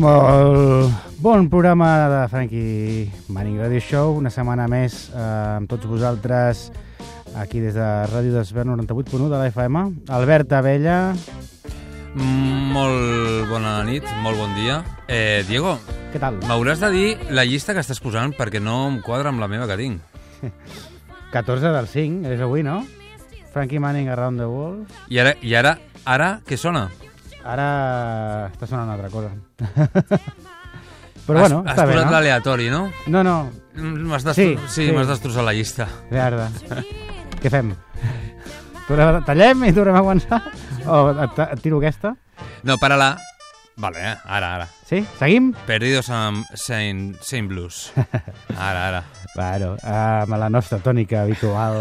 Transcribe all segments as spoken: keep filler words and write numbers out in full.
Molt bon programa de Frankie Manning Radio Show, una setmana més eh, amb tots vosaltres aquí des de Ràdio d'Esvern noranta-vuit punt u de la F M. Albert Abella. Molt bona nit, molt bon dia. Eh, Diego, què tal? M'hauràs de dir la llista que estàs posant perquè no em quadra amb la meva que tinc. catorze del cinc, és avui, no? Frankie Manning Around the World. I ara, i ara, ara què sona? Ara està sonant una altra cosa. Però has, bueno, has està bé, posat no? l'aleatori, no? No, no. M'has destro... Sí, sí, sí. m'has destrossat la llista. Merda. Què fem? Tornem, tallem i tornem a avançar? O et, et tiro aquesta? No, para-la. Vale, eh? ara, ara. Sí? Seguim? Perdidos amb Saint, Saint Blues. Ara, ara. Bueno, amb la nostra tònica habitual.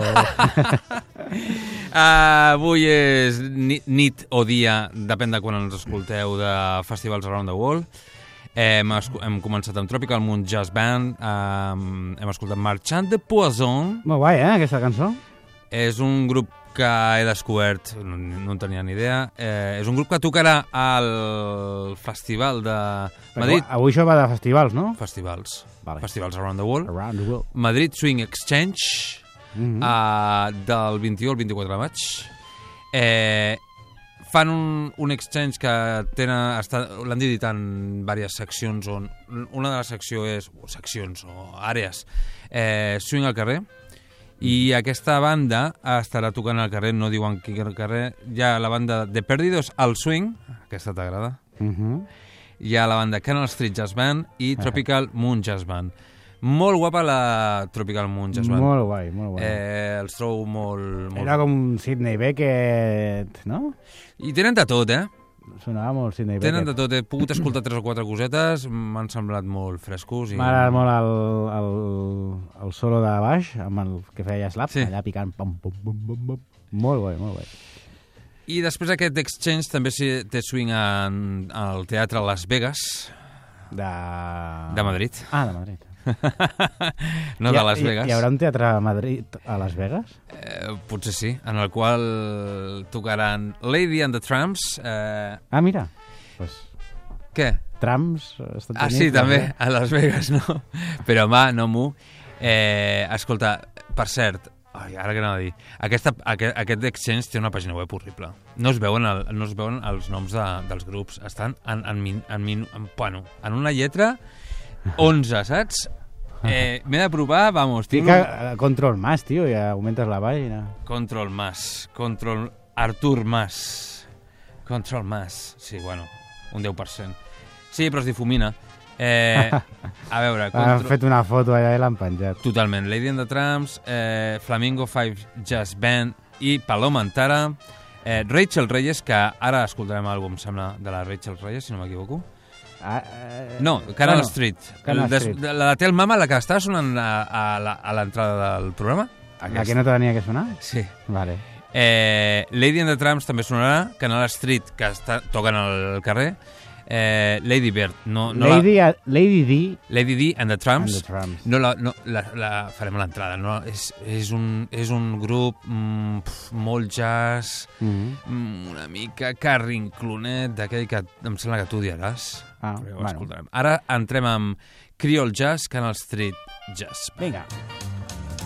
Uh, avui és nit, nit o dia, depèn de quan ens escolteu, de festivals around the world. Eh, hem, hem començat amb Tropical Moon Jazz Band, um, hem escoltat Marchand de Poisson. Molt guai, eh, aquesta cançó? És un grup que he descobert, no, no en tenia ni idea, eh, és un grup que tocarà al festival de Madrid. Però avui això va de festivals, no? Festivals. Vale. Festivals around the world. Around the world. Madrid Swing Exchange, mm-hmm. uh, del vint-i-u al vint-i-quatre de maig. Eh, fan un, un exchange que tenen, l'han dividit en diverses seccions, on una de les seccions és, o seccions o àrees, eh, swing al carrer, i aquesta banda estarà tocant al carrer, no diuen qui al carrer, hi ha la banda de Perdidos al Swing, aquesta t'agrada, Mm-hmm. hi ha la banda Canal Street Jazz Band i Tropical Moon Jazz Band. Molt guapa la Tropical Moon Jazz Band. Molt guai, molt guai. Eh, els trobo molt, molt... Era com Sidney Beckett, no? I tenen de tot, eh? Sonava molt Sidney Beckett. Tenen de tot. He pogut escoltar tres o quatre cosetes, m'han semblat molt frescos. I... M'ha agradat molt el, el, el solo de baix, amb el que feia slap, Sí. allà picant. Pum, pum, pum, pum, pum. Molt guai, molt guai. I després aquest exchange també té swing en, al Teatre Las Vegas, De... de Madrid. Ah, de Madrid. No Hi de ha- Las hi- Vegas. Hi haurà un teatre a Madrid, a Las Vegas? Eh, potser sí, en el qual tocaran Lady and the Tramps. Eh, Ah, mira. Pues, què? trams... Estats Ah, Units, sí, també, eh? a Las Vegas, no? Però, home, no mu. Eh, escolta, per cert, ai, ara què anava a dir? Aquesta, aquest, aquest exchange té una pàgina web horrible. No es veuen, el, no es veuen els noms de, dels grups. Estan en, en, min, en, min, en, bueno, en una lletra onze, saps? Eh, M'he de provar, vamos. tinc Fica un- eh, control más, tio, i augmentes la pàgina. Control Mas, Control Artur Mas, Control Mas, sí, bueno, un deu per cent. Sí, però es difumina. Eh, a veure, Han control... fet una foto allà i l'han penjat. Totalment. Lady and the Tramps, eh, Flamingo Five Jazz Band i Paloma Antara, eh, Rachel Reyes, que ara escoltarem alguna cosa, em sembla, de la Rachel Reyes, si no m'equivoco. Ah, eh, No, Canal bueno, Street. Canal El des- Street. La de Tel Mama, la que estava sonant a, a, la- a l'entrada del programa. La que no tenia que sonar? Sí. Vale. Eh, Lady and the Tramps també sonarà, Canal Street, que està, toquen al carrer, eh, Lady Bird, no, no Lady, la, Lady D Lady D and the Tramps, and the Tramps. no, la, no la, la farem a l'entrada, no? és, és, un, és un grup mm, pf, molt jazz, Mm-hmm. mm, una mica carrinclonet, d'aquell que em sembla que tu odiaràs. Ah, Però ja ho bueno. escoltarem. Ara entrem amb Creole Jazz, Canal Street Jazz. Vinga.